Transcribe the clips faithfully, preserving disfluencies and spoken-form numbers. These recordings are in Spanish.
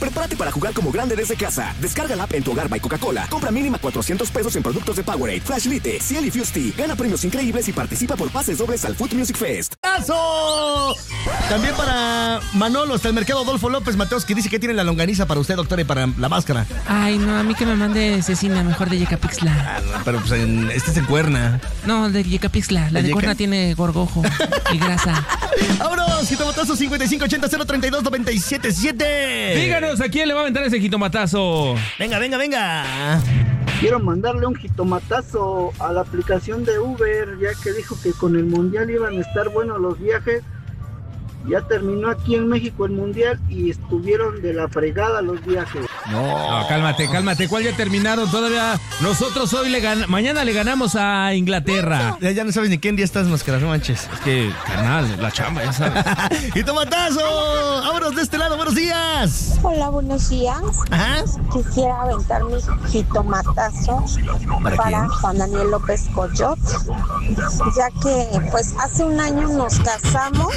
Prepárate para jugar como grande desde casa. Descarga la app en tu hogar by Coca-Cola. Compra mínima cuatrocientos pesos en productos de Powerade, Flashlyte, Ciel y Fusty. Gana premios increíbles y participa por pases dobles al Food Music Fest. ¡Tazo! También para Manolo, está el mercado Adolfo López Mateos, que dice que tiene la longaniza para usted, doctora, y para la máscara. Ay, no, a mí que me mande Cecina, mejor de Yecapixtla. Ah, no, pero pues en, este es en Cuerna. No, de Yecapixtla. La de, de Cuerna tiene gorgojo y grasa. ¡Vámonos! Jitomatazo cincuenta y cinco ochenta cero treinta y dos noventa y siete siete. Díganos, ¿a quién le va a aventar ese jitomatazo? Venga, venga, venga. Quiero mandarle un jitomatazo a la aplicación de Uber, ya que dijo que con el Mundial iban a estar buenos los viajes. Ya terminó aquí en México el Mundial y estuvieron de la fregada los viajes. No, no cálmate, cálmate. ¿Cuál ya terminaron? Todavía nosotros hoy le gan... mañana le ganamos a Inglaterra. Ya, ya no sabes ni qué día estás, máscara, no manches. Es que, carnal, la chamba, ya sabes. ¡Jitomatazo! ¡Vámonos de este lado! ¡Buenos días! Hola, buenos días. Ajá. Quisiera aventar mi jitomatazo ¿Para, para Juan Daniel López Coyot, ya que pues hace un año nos casamos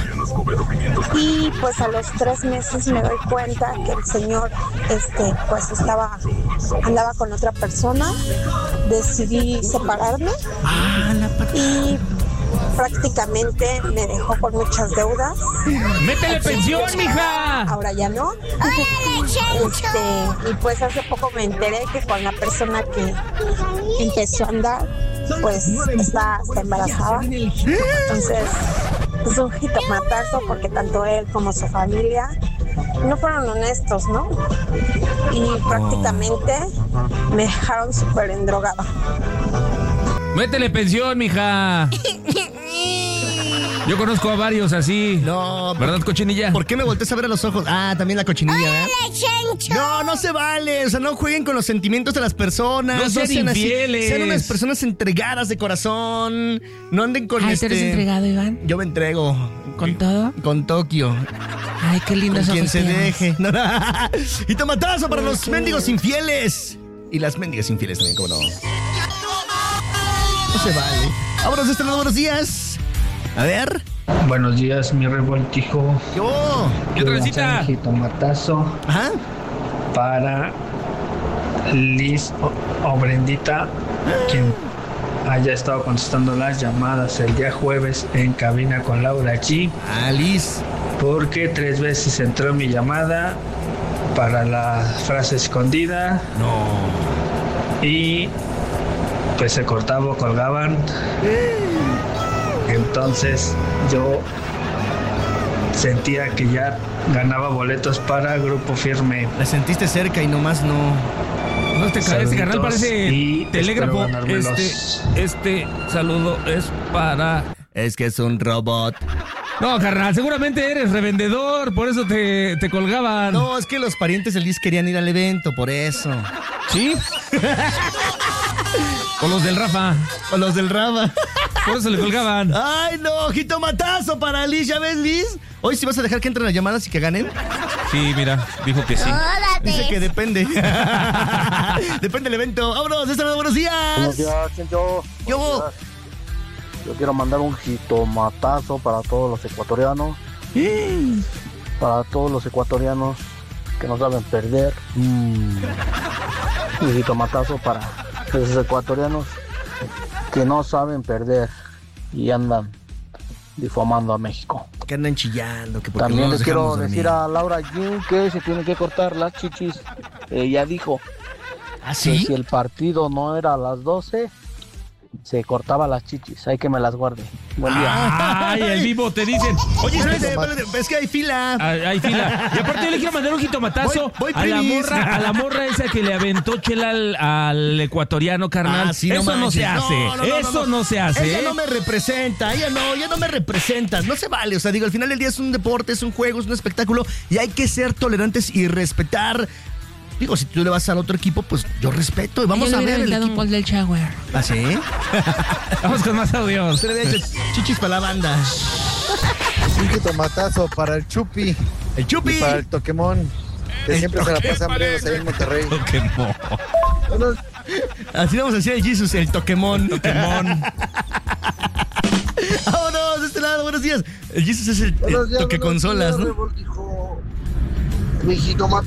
y pues a los tres meses me doy cuenta que el señor este pues estaba andaba con otra persona. Decidí separarme y prácticamente me dejó con muchas deudas. ¡Métele pensión, mija! Ahora ya no. Este, y pues hace poco me enteré que con la persona que empezó a andar, pues está, está embarazada. Entonces, es un jitomatazo porque tanto él como su familia no fueron honestos, ¿no? Y prácticamente me dejaron súper endrogada. ¡Métele pensión, mija! Yo conozco a varios así. No, ¿verdad, cochinilla? ¿Por qué me volteas a ver a los ojos? Ah, también la cochinilla, ¿verdad? No, no se vale. O sea, no jueguen con los sentimientos de las personas. No sean sean infieles. Así. Sean unas personas entregadas de corazón. No anden con Ay, este... ¿te eres entregado, Iván? Yo me entrego. ¿Con todo? Con Tokio. Ay, qué lindo. Con quien se tienes. deje. Y tomatazo para los mendigos infieles. Y las mendigas infieles también, ¿cómo no? No se vale. Vámonos de este lado, buenos días. A ver. Buenos días, mi revoltijo. Yo. ¿Qué transita? Un jitomatazo. Ajá. Para Liz o, o Brendita, quien haya estado contestando las llamadas el día jueves en cabina con Laura G. Ah, Liz. Porque tres veces entró mi llamada para la frase escondida. No. Y pues se cortaba o colgaban. Entonces yo sentía que ya ganaba boletos para Grupo Firme. La sentiste cerca y nomás no. No te caes, este canal parece telégrafo. Este, este saludo es para... Es que es un robot. No, carnal, seguramente eres revendedor, por eso te, te colgaban. No, es que los parientes del Liz querían ir al evento, por eso. ¿Sí? O los del Rafa. O los del Rafa. Por eso le colgaban. Ay, no, jitomatazo para Liz, ¿ya ves, Liz? Hoy sí vas a dejar que entren las llamadas y que ganen. Sí, mira, dijo que sí. Dice que depende. Depende del evento. Vámonos, de este lado, buenos días. Buenos días, yo. Yo. Yo quiero mandar un jitomatazo para todos los ecuatorianos. Mm. Para todos los ecuatorianos que no saben perder. Mm. Un jitomatazo para esos ecuatorianos que no saben perder y andan difamando a México. Que andan chillando. Que porque También no les los quiero dejamos decir dormir. a Laura G que se tiene que cortar las chichis. Ella dijo ¿Ah, que sí? si el partido no era a las doce, se cortaba las chichis. Hay que me las guarde. Buen día. Ay, el vivo te dicen. Oye, espérate, espérate, es que hay fila. Hay, hay fila. Y aparte yo le quiero mandar un jitomatazo Voy- voy, a la please. morra, a la morra esa que le aventó chela al, al ecuatoriano, carnal. Ah, sí, Eso no, manches. se hace. No, no, no, Eso no, no, no. se hace. Ella ¿eh? no me representa, ella no, ella no me representa. No se vale, o sea, digo, al final del día es un deporte, es un juego, es un espectáculo y hay que ser tolerantes y respetar. Digo, si tú le vas al otro equipo, pues yo respeto y vamos Yo a le ver hubiera el dado un equipo. gol del Jaguar. ¿Ah, sí? Vamos con más audios. Usted le había hecho chichis para la banda. Un jitomatazo para el Chupi. El Chupi. Y para el Toquemón, que El siempre se la Toque- pasan briándose ahí en Monterrey. Pokémon. Así le vamos a decir al Jesus, el Toquemón. Pokémon. Vámonos, de este lado, buenos días. El Jesus es el, el Buenos días, toque buenos consolas, días, ¿no? revoltijo. Mi jitomatazo